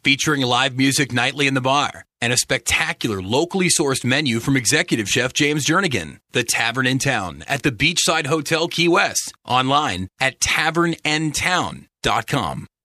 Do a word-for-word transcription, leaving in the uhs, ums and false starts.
featuring live music nightly in the bar, and a spectacular locally sourced menu from executive chef James Jernigan. The Tavern in Town at the Beachside Hotel Key West. Online at tavern n town dot com.